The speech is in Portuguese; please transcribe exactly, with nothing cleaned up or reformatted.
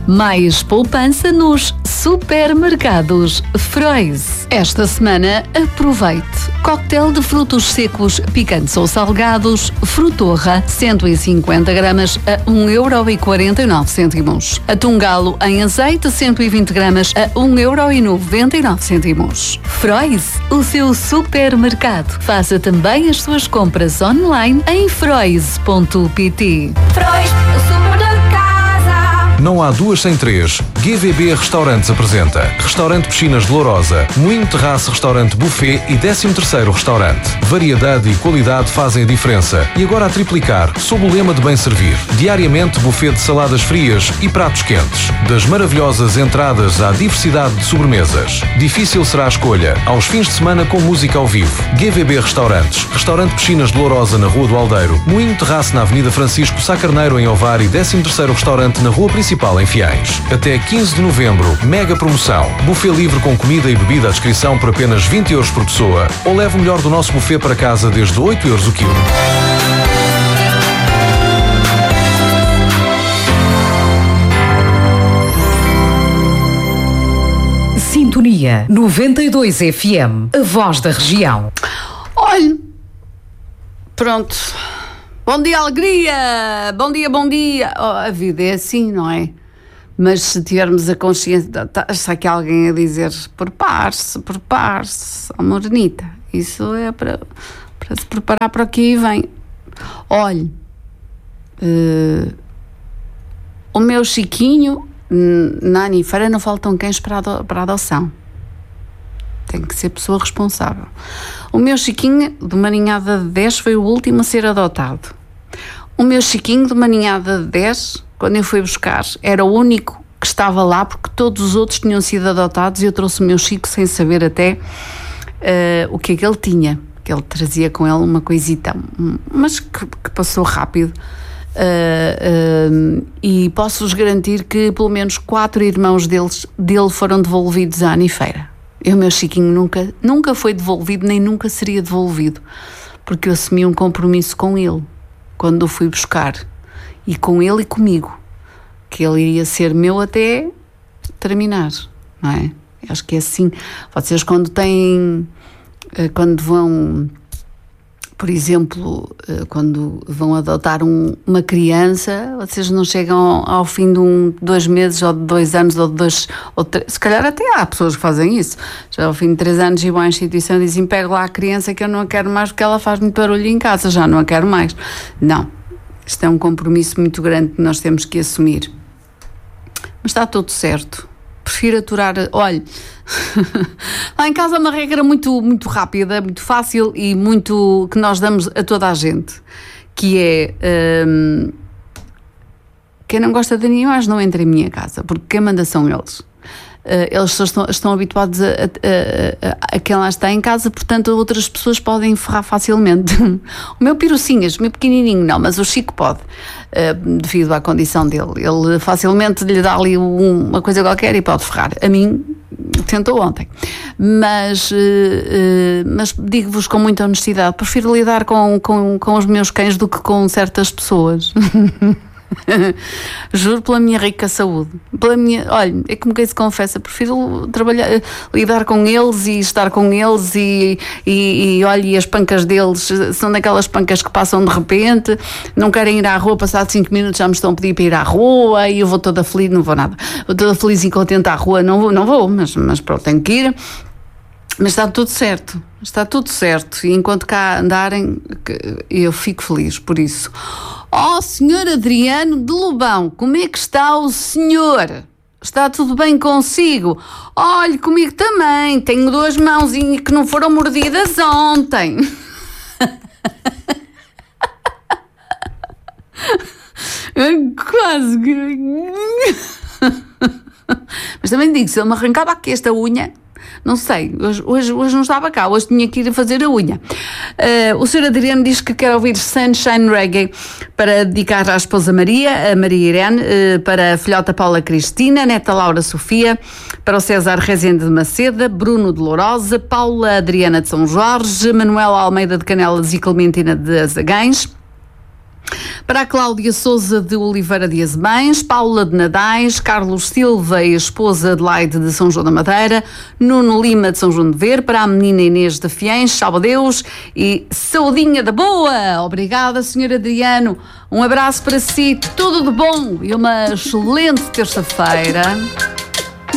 Mais poupança nos supermercados Frois. Esta semana, aproveite. Coquetel de frutos secos, picantes ou salgados, Frutorra, cento e cinquenta gramas a um euro e quarenta e nove cêntimos. Atum galo em azeite, cento e vinte gramas a um euro e noventa e nove cêntimos. Frois, o seu supermercado. Faça também as suas compras online em frois ponto pt. Frois, o super da casa. Não há duas sem três. G V B Restaurantes apresenta Restaurante Piscinas de Lourosa, Moinho Terraço Restaurante Buffet e décimo terceiro Restaurante. Variedade e qualidade fazem a diferença. E agora a triplicar, sob o lema de bem servir. Diariamente buffet de saladas frias e pratos quentes. Das maravilhosas entradas à diversidade de sobremesas. Difícil será a escolha. Aos fins de semana com música ao vivo. G V B Restaurantes. Restaurante Piscinas de Lourosa na Rua do Aldeiro. Moinho Terraço na Avenida Francisco Sá Carneiro em Ovar e décimo terceiro Restaurante na Rua Principal em Fiães. Até quinze de novembro, mega promoção. Buffet livre com comida e bebida à descrição por apenas vinte euros por pessoa. Ou leve o melhor do nosso buffet para casa desde oito euros o quilo. Sintonia noventa e dois F M, a voz da região. Olha, pronto. Bom dia, alegria! Bom dia, bom dia! Oh, a vida é assim, não é? Mas se tivermos a consciência, está aqui alguém a dizer prepare-se, prepare-se, oh, morenita, isso é para, para se preparar para o que aí vem. Olhe, uh, o meu Chiquinho, na Anifeira não faltam cães para, ado- para adoção. Tem que ser pessoa responsável. O meu Chiquinho, de uma ninhada de dez, foi o último a ser adotado. O meu Chiquinho, de uma ninhada de dez, quando eu fui buscar, era o único que estava lá, porque todos os outros tinham sido adotados, e eu trouxe o meu Chico sem saber até uh, o que é que ele tinha, que ele trazia com ele uma coisita, mas que, que passou rápido. Uh, uh, e posso-vos garantir que pelo menos quatro irmãos deles, dele foram devolvidos à Anifeira. E o meu Chiquinho nunca, nunca foi devolvido, nem nunca seria devolvido, porque eu assumi um compromisso com ele quando o fui buscar, e com ele e comigo, que ele iria ser meu até terminar, não é? Acho que é assim. Vocês quando têm, quando vão, por exemplo, quando vão adotar um, uma criança, vocês não chegam ao, ao fim de um, dois meses, ou de dois anos, ou de dois, ou três, se calhar até há pessoas que fazem isso, já ao fim de três anos e vão à instituição e dizem, pego lá a criança que eu não a quero mais porque ela faz muito barulho em casa, já não a quero mais. Não, isto é um compromisso muito grande que nós temos que assumir. Mas está tudo certo. Prefiro aturar. Olha, lá em casa é uma regra muito, muito rápida, muito fácil e muito que nós damos a toda a gente, que é hum, quem não gosta de animais não entra em minha casa, porque quem manda são eles. Uh, eles só estão, estão habituados a, a, a, a quem lá está em casa, portanto outras pessoas podem enferrar facilmente. O meu pirucinhas, o meu pequenininho não, mas o Chico pode, uh, devido à condição dele. Ele facilmente lhe dá ali um, uma coisa qualquer e pode ferrar. A mim tentou ontem, mas, uh, uh, mas digo-vos com muita honestidade, prefiro lidar com, com, com os meus cães do que com certas pessoas. Juro pela minha rica saúde, pela minha, olha, é como quem se confessa, prefiro trabalhar, lidar com eles e estar com eles e, e, e olha, e as pancas deles são daquelas pancas que passam de repente, não querem ir à rua, passado cinco minutos já me estão a pedir para ir à rua e eu vou toda feliz, não vou nada, vou toda feliz e contente à rua, não vou, não vou, mas, mas pronto, tenho que ir. Mas está tudo certo, está tudo certo, e enquanto cá andarem eu fico feliz por isso. Oh, senhor Adriano de Lobão, como é que está o senhor? Está tudo bem consigo? Olhe, comigo também, tenho duas mãozinhas que não foram mordidas ontem. Quase que... Mas também digo, se eu me arrancava aqui esta unha... Não sei, hoje, hoje, hoje não estava cá, hoje tinha que ir a fazer a unha. Uh, o senhor Adriano diz que quer ouvir Sunshine Reggae para dedicar à esposa Maria, a Maria Irene, uh, para a filhota Paula Cristina, neta Laura Sofia, para o César Rezende de Maceda, Bruno de Lourosa, Paula Adriana de São Jorge, Manuela Almeida de Canelas e Clementina de Azagães, Para a Cláudia Souza de Oliveira de Azemães, Paula de Nadais, Carlos Silva e a esposa Adelaide de São João da Madeira, Nuno Lima de São João de Ver, para a menina Inês de Fiães, salve a Deus e saudinha da boa. Obrigada, senhor Adriano. Um abraço para si, tudo de bom e uma excelente terça-feira.